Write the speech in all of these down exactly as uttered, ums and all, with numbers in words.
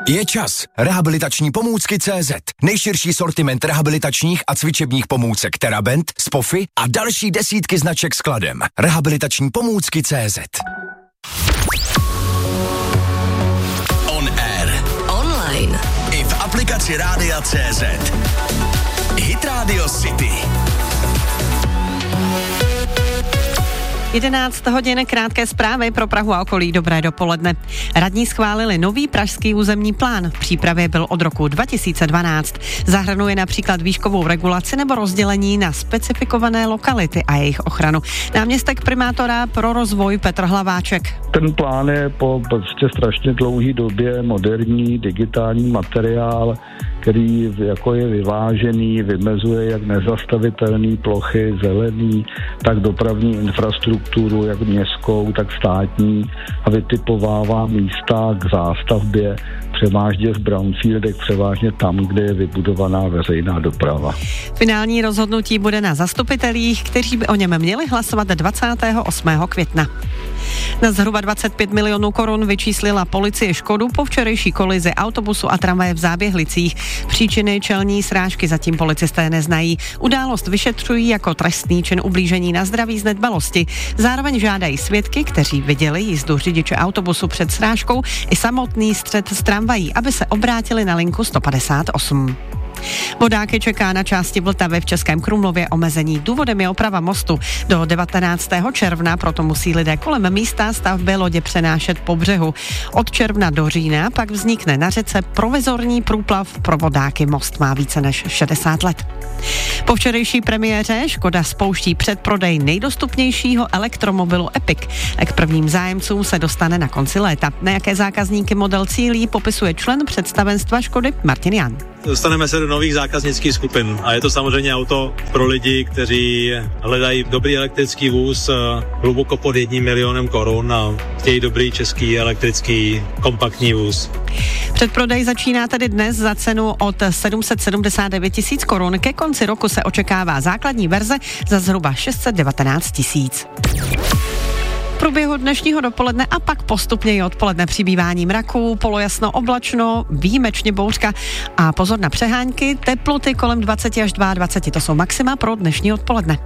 Je čas. Rehabilitační pomůcky C Z. Nejširší sortiment rehabilitačních a cvičebních pomůcek Terabent, Spofy a další desítky značek s kladem. Rehabilitační pomůcky C Z. On air. Online. I v aplikaci Rádia C Z. Hit Radio City. jedenáct hodin, krátké zprávy pro Prahu a okolí. Dobré dopoledne. Radní schválili nový pražský územní plán. V přípravě byl od roku dva tisíce dvanáct. Zahrnuje například výškovou regulaci nebo rozdělení na specifikované lokality a jejich ochranu. Náměstek primátora pro rozvoj Petr Hlaváček. Ten plán je po prostě strašně dlouhé době moderní digitální materiál, který jako je vyvážený, vymezuje jak nezastavitelné plochy, zelený, tak dopravní infrastrukturu, jak městskou, tak státní a vytipovává místa k zástavbě, převážně v brownfieldech, převážně tam, kde je vybudovaná veřejná doprava. Finální rozhodnutí bude na zastupitelích, kteří by o něm měli hlasovat dvacátého osmého května. Na zhruba dvacet pět milionů korun vyčíslila policie škodu po včerejší kolizi autobusu a tramvaje v Záběhlicích. Příčiny čelní srážky zatím policisté neznají. Událost vyšetřují jako trestný čin ublížení na zdraví z nedbalosti. Zároveň žádají svědky, kteří viděli jízdu řidiče autobusu před srážkou i samotný střet s tramvají, aby se obrátili na linku sto padesát osm. Vodáky čeká na části Vltavy v Českém Krumlově omezení. Důvodem je oprava mostu. Do devatenáctého června proto musí lidé kolem místa stavby lodě přenášet po břehu. Od června do října pak vznikne na řece provizorní průplav pro vodáky. Most má více než šedesát let. Po včerejší premiéře Škoda spouští předprodej nejdostupnějšího elektromobilu Epic. K prvním zájemcům se dostane na konci léta. Na jaké zákazníky model cílí, popisuje člen představenstva Škody Martin Jan. Dostaneme se do nových zákaznických skupin a je to samozřejmě auto pro lidi, kteří hledají dobrý elektrický vůz hluboko pod jedním milionem korun a chtějí dobrý český elektrický kompaktní vůz. Předprodej začíná tedy dnes za cenu od sedm set sedmdesát devět tisíc korun. Ke konci roku se očekává základní verze za zhruba šest set devatenáct tisíc. V průběhu dnešního dopoledne a pak postupně i odpoledne přibývání mraků, polojasno, oblačno, výjimečně bouřka a pozor na přehánky, teploty kolem dvacet až dvacet dva, to jsou maxima pro dnešní odpoledne.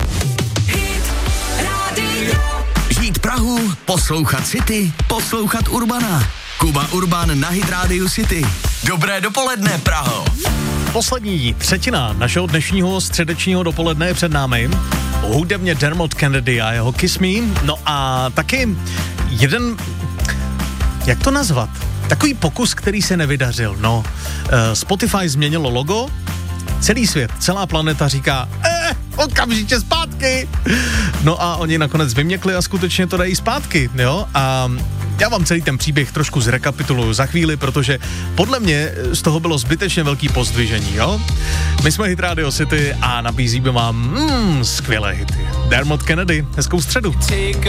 Žít Prahu, poslouchat City, poslouchat Urbana. Kuba Urban na Hit Radio City. Dobré dopoledne, Praho. Poslední třetina našeho dnešního středečního dopoledne je před námi. Hudebně Dermot Kennedy a jeho Kiss Me. No a taky jeden, jak to nazvat? Takový pokus, který se nevydařil. No, Spotify změnilo logo, celý svět, celá planeta říká, eh, okamžitě zpátky. No a oni nakonec vyměkli a skutečně to dají zpátky, jo? A já vám celý ten příběh trošku zrekapituluju za chvíli, protože podle mě z toho bylo zbytečně velký pozdvižení, jo? My jsme Hit Radio City a nabízíme vám mm, skvělé hity. Dermot Kennedy, hezkou středu.